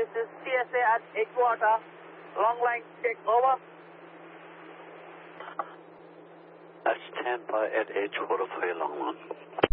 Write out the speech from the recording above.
This is CSA at Edgewater. Long line check, over. That's Tampa at Edgewater for your long one.